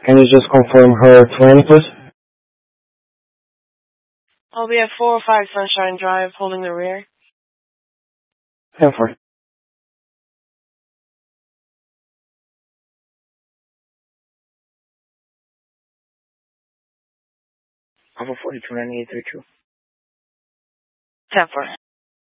Can you just confirm her 20, please? I'll be at 405 Sunshine Drive, holding the rear. 10-4. Alpha 429832. 10-4.